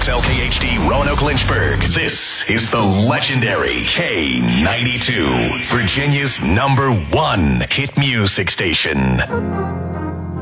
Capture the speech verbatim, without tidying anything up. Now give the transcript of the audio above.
X L K H D Roanoke Lynchburg. This is the legendary K ninety-two, Virginia's number one hit music station.